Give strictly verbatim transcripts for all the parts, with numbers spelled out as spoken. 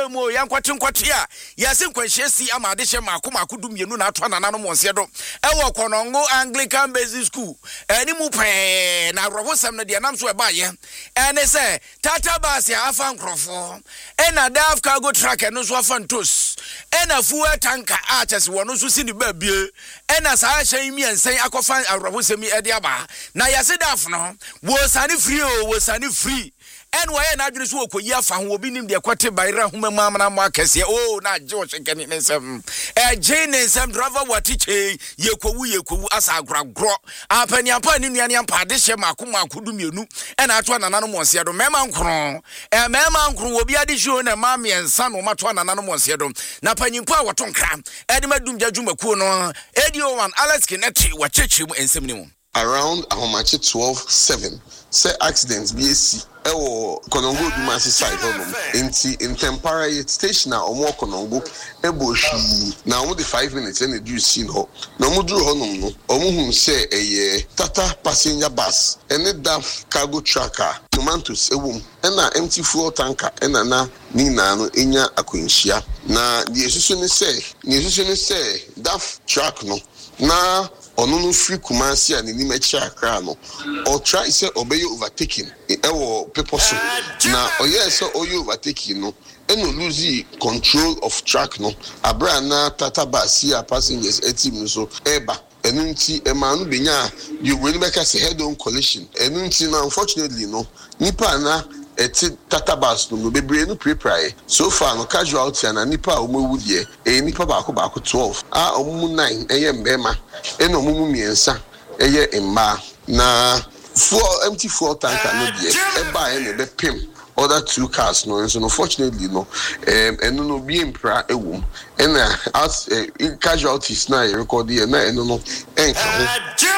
kwanhye mu yankwache nkwache a yase nkwanhye si amade hye maako maako du mienu na atwa nanano monse do ewo Konongo Anglican Basic School eni mu pe na rohosam no de nam so e ba ye ene se tata bus ya afa nkrofo ena daf cargo truck eno so afa ntos ena fuel tanker a chese wono so si ni ba bie ena sa hye mi ensen akofa rohosam e de aba na yase daf no wo sani free o wo sani free en waye na adwene so okoyi afa ho obi nim de kwate bayra homa mamana mo akese o na George kene nsem e je ne nsem driver watiche yekowu yekowu asa agragro apani ampa ni nuane ampa de hye mako mako du mienu en ato ananano monse do mema nkro e mema nkro obi ade hye na ma miensa no mato ananano monse do na panyimpa wotonkra e de madum djadwumakuo no edio one Alex Kineti wacheche mu ensem ni mu around ahomache twelve seven say accidents B S C ewo Konongo Dumasi side honum enti intempara station na omo Konongo ebo hwi na omo de five minutes and do scene ho na omo duru honum no omo hu say eye Tata passenger bus ene da cargo trucker tomatoes ewom ena empty fuel tanker ena na ni na no enya akwanhia na de esusu ne say ne esusu ne say da truck no na ono no free Kumasi and ni mechi akra no or try say obey overtaking ewo people so na oye say oye overtaking no eno lose control of track no abra na Tata bus here passengers etim so eba enunti emanu benya you will make us head on collision enunti na unfortunately no nipa na eti Tata bus no bebre no prepare so far no casualty na nipa omowu de e nipa ba ko ba ko twelve a omu nine eye mbema e no omu miensa eye emma na fuel empty fuel tanker no de e ba e ne be pim other two cars no so unfortunately no um eno no be impra ewum and as casualties na record here na eno no enka ho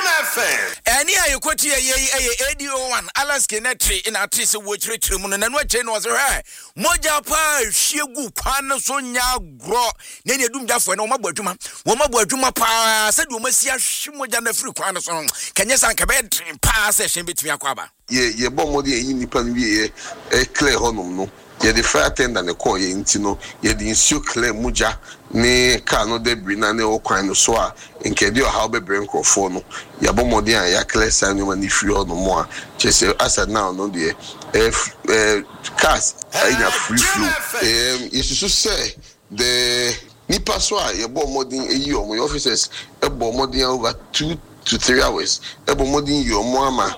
Any I quote ye A D O one Alex Kineti in a tris of which retreat and what chain was her. Moja pa shegu pan so nya gro. Then you do that for no mabotuma. Woma botuma pa said you must see a shimoja the free quan song. Can you sank a bed pass session between Aquaba? Ye, ye bomb the in Nipan ye a clear honum no. Ye the fire attendant the call ye intino, ye the insure clear muja, ne cano debris na ne o quino soa, in Kedio how be brain crofono. Ya bomodia ya clear sign when if you no more. Just as I now no dear. If cars in a free flow. Um, you should say the Nipa soa, ye bomodin a year, my officers, a bomodin over two to three hours. A bomodin your mama,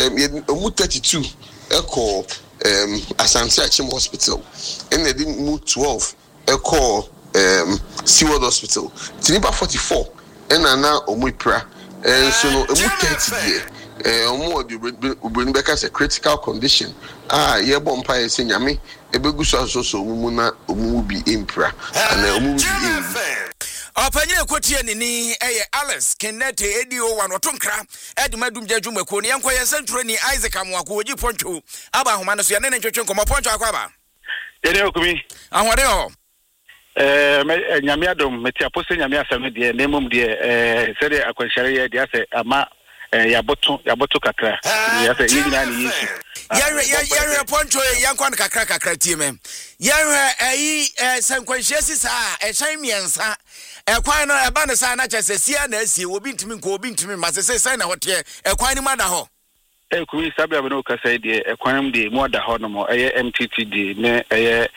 um, thirty-two, a call. Um, Asante Achim Hospital, and they didn't move twelve. A call um Seward Hospital. Tiniba forty-four, and now Omupra, and so no thirty year. Uh, the bring back as a critical condition. Ah, yeah, Bompire senior me, a begusa so mumuna umubi impra, and a umubi. Opanya kwoti ni eye Alex Kineti A D O one otonkra edmadum jadwumakuo ne yankoye central ni Isaac Amwako oji poncho aba ahoma so ya ne ntwetwe nkomo poncho akwaba ene okumi ahwade ho eh nyame adom meti apose nyame asame de nemum de eh sede akwanhyare ye de ase ama ya boto ya boto kakra ya ase yina ni Yesu Yare yare poncho yankwan kakra kakra tieme yare ayi sankwanhye sisa e hyan miensa ekwan no eba ne sa na chese sia na asie obi ntimi nko obi ntimi masese sai na hote ekwan ni mada ho e kuwi sabia be no kasa de ekwan de mo da ho no mo eye M T T D ne eye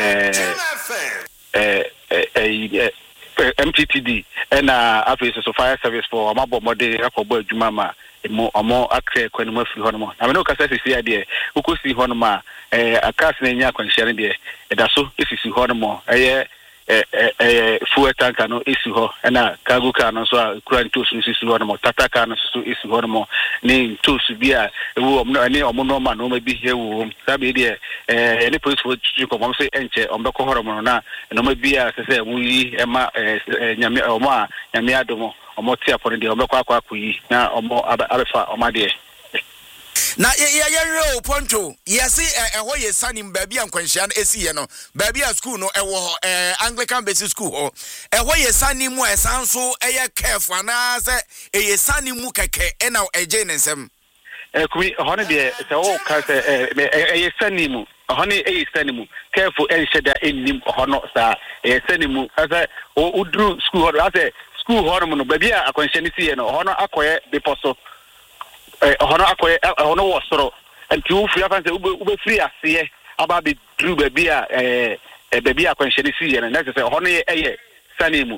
eh eh M T T D and uh office of fire service for amabo mode akobo adwuma ma mo omo akre kwani mo afiri hono mo na me no kasa sisi ade ukosi hono ma eh akas na nya kwanhyare de da so esisi hono mo eye eh eh fuel tanker no esi ho na cargo car no so kura ntos no sisi ho no Tata car no so esi ho no ni ntos bia ewu omno ni omo no ma no ma bi hewu sabe de eh ni police for chico mo say enche ombeko horo mo na no ma bia se se mu yi e ma nyame omo a nyame adomo omo tia pore de ombeko akwa akuyi na omo abefa omade na ya ya ro ponto yesi eho ye sanim baabi ankwanhia na esi ye no baabi a school no ewo eh Anglican Basic School ho eho ye sanim mu esanso eye careful na se eye sanim mu keke e na eje ne nsem eh kumi hono de se o ka se eye sanim honey a senimu careful and shed that in him or not sir a senimu as a udru school or as a school hormone baby a consciency and honor acquire the posso honor acquire honor was so and two free fans ube free as see about the drew baby a baby a consciency and that's a honey a senimu.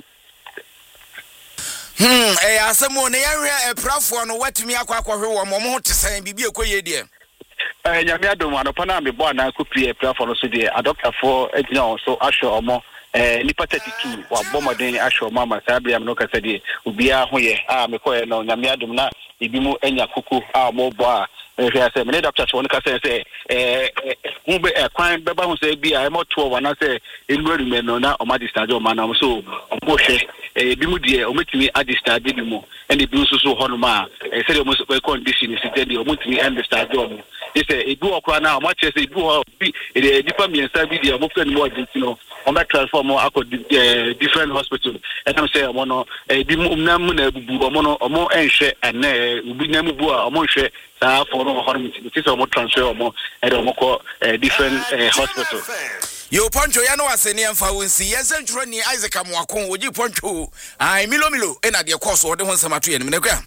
Hmm, eh, asemo ne yanhwe e prafo no watumi akwa akwahwe wo mo mo tesen bibi ekoye de. Eh, nyame adom anopa na me bo na kopie prafo no so de adopter for agina so asho omo eh nipa thirty-two wa bomoden asho mama sabia no kasa de obia ho ye ah me koye no nyame adom na ebi mu enya kuku ah mo bo a ehwe ase me doctor so no kasa say eh hu be kwan beba hu say bi a mo to wa na say enu me no na o ma discharge o ma na so o mo hwe eh bi mu de o metimi a discharge bi mu and bi so so ho no ma eh say o mo condition is dey o metimi end discharge o mo is a do okra na o ma che say do bi e dipa mi ensa bi de o mo friend mo agency no o ma transform mo akọ different hospital and am say o mo no eh bi mu na mu na bubu o mo no o mo enhwe and ubi na mu bu a o mo hwe sa for no hormone it is o mo transfer o mo e do mo ko different hospital. Yo poncho ya no aseni emfa wonsi yense ntro ni Isaac Amuakon oji poncho ai milo milo e na de course wo de ho nsamato ye ne mekwa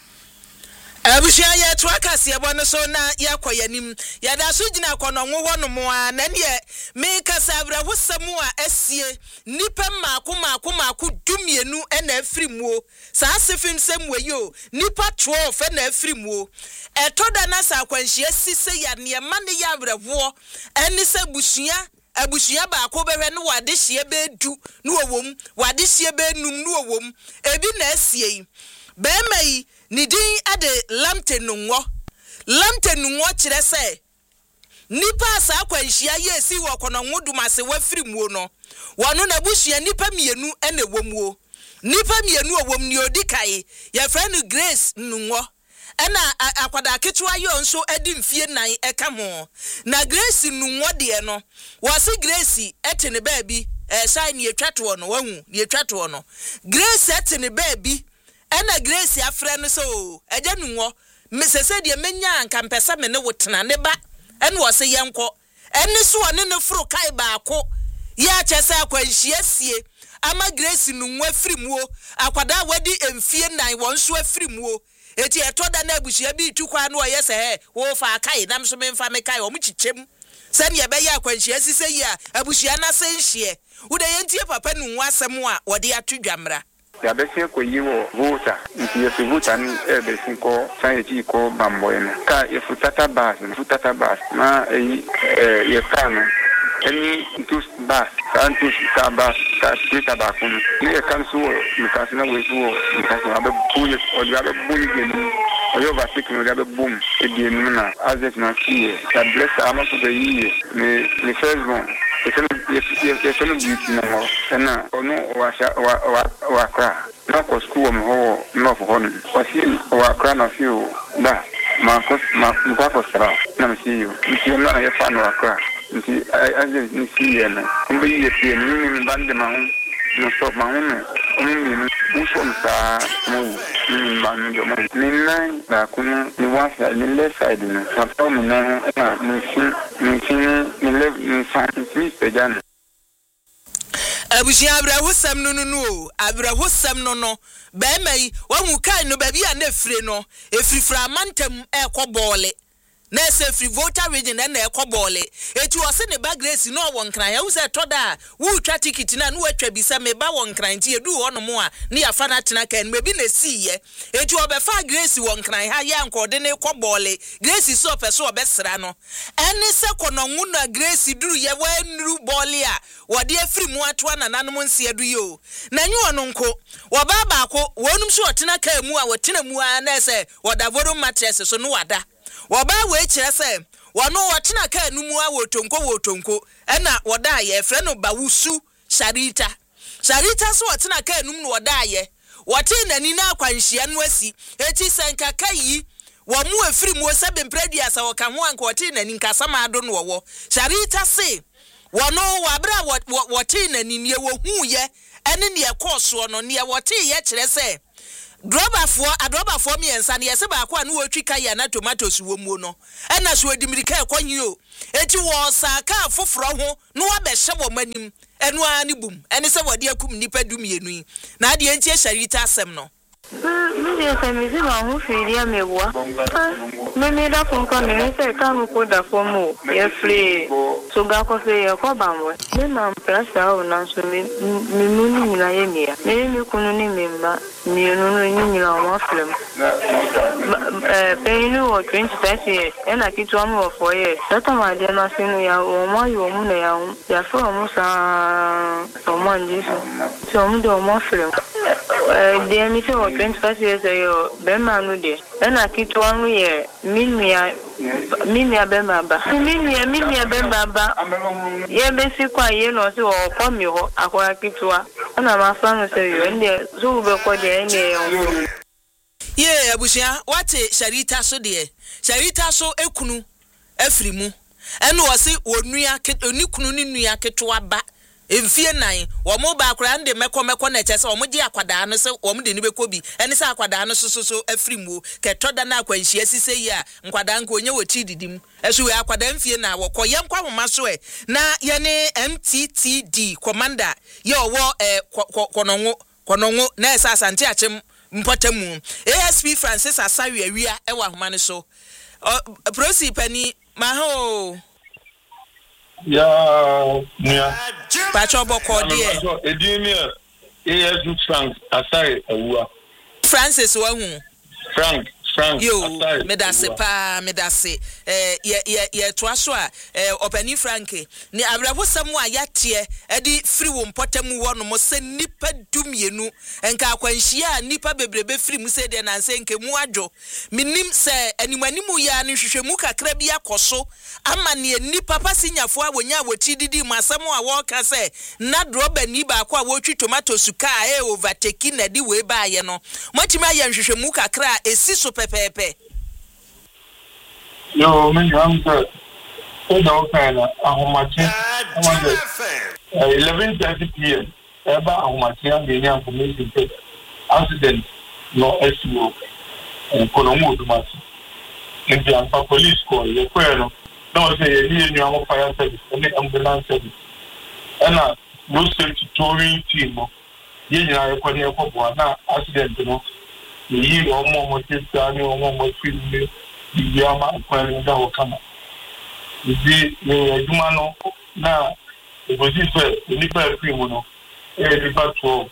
Abushia ye to akase ebo no so na yakoyanim ya da so gina kono nwo no mo a na ne me kasa abra husam a asie nipa maako maako maako dumienu e na afirimuo sa asefim semwe yo nipa twelve e na afirimuo e to da na sa kwanhia sise ya ne ma ne ya abrawo eni se bushia abushia ba ko behwe no wade hie be du no wowom wade hie be num no wowom ebi na asie yi be mai nidin ade lamtenunwo lamtenunwo kire se nipa asa kwanhia ye si wo kono nwodumase wafirimuo no wonu na bushia nipa mienu ene womuo nipa mienu owom ni odikai ya friend Grace nunwo ena akwada ketua yo nso edi mfie nan eka ho na Grace nunwo de no wase Grace ete ne baabi eh shine ye twato no wahu ye twato no Grace ete ne baabi ena Grace afre no so eje nunwo mesese de menya anka mpesa me ne wotena ne ba ene wose yenko ene so one ne furu kai baako ya chese akwanhia sie ama Grace nunwo afirimuo akwada wadi emfie nan won so afirimuo eti etoda na abushia bi tukwa no yese he wo fa kai nam so memfa me kai o mu chichem sani ye be ya kwanhia sise yi a abushia na senhie wo de yentie papa nunwo asem a wode atudwamra ya bese ko yiwo vota nti yesu vota ni e bese ko sai ti ko bamboy na ka e futata bas futata bas na e e kan eni tus bas santus ka bas ka twita ba kun ni e kan so ni ka sina we so ni ka sina be buye o ya be buye geni o yo va tikno ya be boom e bi ni na azet na ki ya bless ama so be yi ni ni facebook Ese ese no beauty no na ono wa wa wa wa kra na ko school mo ho no fo hon wasi wa kra na fiu da ma ko ma ko ko sra na mi siyo mi na ya fa no wa kra nti aje ni siyo na mbe yi ye ni ni bande ma no stop ma hun ni ni muso sa mo ni ma ni do mo ni na na kuna ni wa sa ni le side na sa to mi na na ni si ni si ni le ni sa ni se jan abushia abra husam no no no abra husam no no be mai wa hu kai no ba bia na fire no efrifra mantam e kobole na se free voter region na e kobole eti o se ne ba Grace no won kran ya hu se toda wu twa ticket na no atwa bi se me ba won kran ti edu ho no mo a ne ya fa na tena kan me bi na siye eti o be fa Grace won kran ha ya nko de ne kobole Grace so peso obesra no eni se kono nwu na Grace duru ye wa nuru bole a wo de afiri mu atoa na nanom nse edu yo na nyu ono nko wo ba ba ko wonum so otena kan mu a wo tena mu a na se wo da vodo mattress so no wada Waba we kire se wono wotena ka anumu a wotonko wotonko ena woda ye fre no bawusu Sharita Sharita so wotena ka anum no woda ye wote nani na akwanhia no asi eti senka kai wo mu afiri mu sebe mpredia sa woka ho anka wote nani nkasa ma ado no wo Sharita se wono wabra wote nani ne wo hu ye ene ne ekoso no ne wote ye kire se droba for adroba for me and sani yese ba kwa no watwi kaya na tomatoes wo mu no e na so adimirika e kwanyi o eti wo saka foforo ho no wa be hye wo manim enu ani bum eni se wode akum nipa dumienu yi na ade enti e sharita asem no Mimi semezi ba hu firia mewa. Mimi da fun kan ni se kan ko da fomo. Ye free. So ga ko fe ye ko bamwe. Me ma prasa o na so mi mi nu ni na ye mia. Me mi kunu ni mi ma. Mi nu nu ni ni la mo film. Eh pe ni o twenty-five years. E na kitu amu o four years. Sata ma de na sinu ya o mo yo mu na ya ya fo mu sa o mo nji so. So mu do mo film. Eh de mi se o twenty-five years ago, Bema Nude, and I keep one year, Mimia, Mimia Bemaba, Mimia, Mimia Bemaba, yeah, basically, you know, so come you, I keep to her, and I'm a fan of you, and they're so before the end. Yeah, Bushia, what a Sharita so dear, Sharita so ekunu, Efrimu, and was it or Nuya, Nukunu Nuya Ketuaba. Mfie nine wo mo ba akra nde meko meko na chese wo mo di akwada no se wo mo de ni beko bi ene se akwada no so so so afrimu ke toda na akwanhia sise yi a nkwada nka onye wo ti didim esu we akwada mfie na wo koyem kwa homa so e na ye ne M T T D commander ye wo eh kononwo kononwo na esa asante achem mpotamu A S P Francis Asawi awia e wa homa ne so prosi pani ma ho Yeah, yeah. Pacho boko die. Edimia, A S Frank, Asai, Awa. Francis Wahu. Frank, Frank. Yo, medase pa, medase. Eh, ye ye ye toaswa. Eh, openi Franke. Ni abrabo samu ayatie. Edi free wo mpotemu wono mo se nipa dumienu. Enka akwanhia nipa bebrebe free mu se de na nse nke mu adwo. Minim se animanimu ya ni hwehwemu kakra bi akoso. Ama ne nipa pasinyafo a wonya woti didi masamo a wo ka se na droba ni ba kwa wo twi tomato suka e overtake na di we ba ye no. Motima ya hwehwemu kakra esi so pepepe. Yo, me am sir. So do kana ahomachi. eleven thirty p m Eba ahomachi am be nyam information say accident no S U O. Kono mu dumasi. Ndi ampa police call ye kweno. No say ye ni nyawo fire service and ambulance service. Ena no safety towing team no. Ye nyina ye kwani ekwobo na accident no. Yi omo mo tisa ni omo mo film ni ya ma kwani da wakama. Izi ye aduma no na obosi fe ni pa film no. E di ba twelve.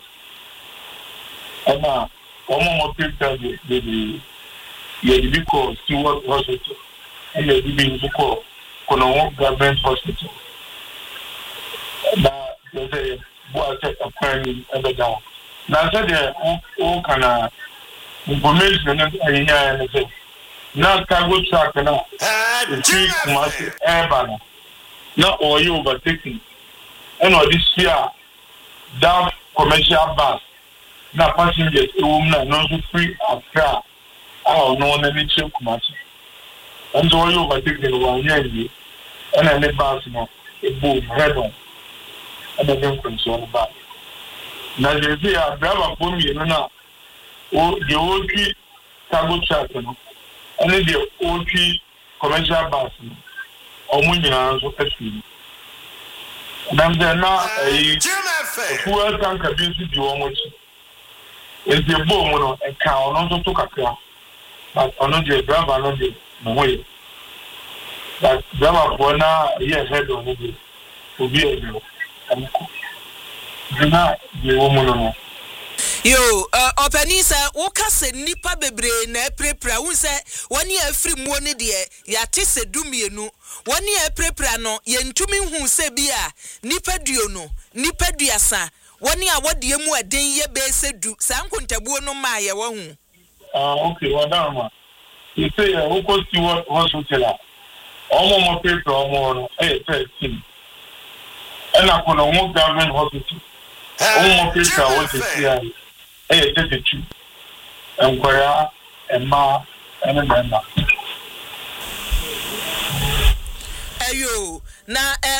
Ena omo mo tisa de de ye di ko Stewart Hospital. And ye di bi ko kono government hospital. Na the boy said a plan ever down. Now said the all kind information and I say now cargo truck now the three massive air banner. Now all you overtaking. And all this year that commercial bus now passengers a woman not free of car. I don't know any chill commercial. And so you overtaking one year. And I let pass now a boom head on and I don't concern about it. Now they say I drive for me and now the old cargo truck and the old commercial bus or money also and I'm there now a fuel tank abuse the one which is the boom and car also took a car but another driver another way. That driver for now, yes, head on it to be a girl. Do not be woman. Yo, uh, Openisa, Wokase nipa bebre na prepra, who say one year free money dear, yatise dumienu, one year prepra no, yentumi who say bia, nipa diono, nipa diasa, one year what the emu a den ye base do, Sanko Tabuano Maya one. Ah, okay, well, done. You say, who goes to what hospital? Almost more paper, almost eight thirteen. And I could almost government hospital. Almost paper, what is here? Eight thirty-two. And Korea, and Ma, and a member. Ayo, na eh